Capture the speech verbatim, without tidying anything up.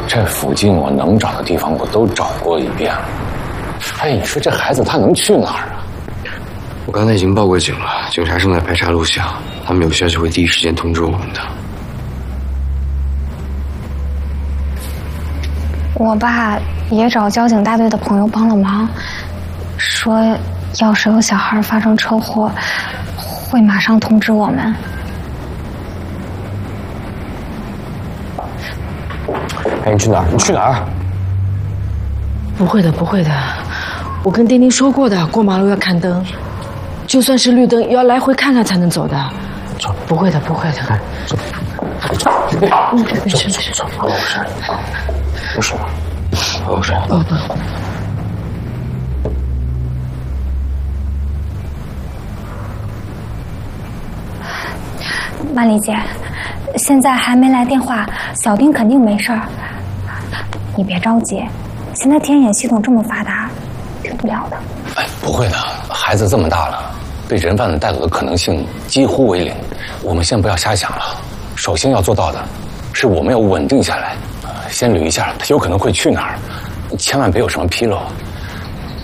这附近我能找的地方我都找过一遍了。哎，你说这孩子他能去哪儿啊？ 我刚才已经报过警了，警察正在排查录像，他们有消息会第一时间通知我们的。 我爸也找交警大队的朋友帮了忙，说要是有小孩发生车祸，会马上通知我们。 哎，你去哪儿？你去哪儿？ 不会的，不会的，我跟丁丁说过的，过马路要看灯，就算是绿灯，也要来回看看才能走的。走，不会的，不会的。 走， 走，嗯，没事没事，走， 没事，没事，没事。 哦不。 曼丽姐，现在还没来电话，小丁肯定没事儿。你别着急，现在天眼系统这么发达，停不了的。 哎，不会的，孩子这么大了，被人贩子带走的可能性几乎为零。我们先不要瞎想了，首先要做到的，是我们要稳定下来，先捋一下他有可能会去哪儿，千万别有什么纰漏。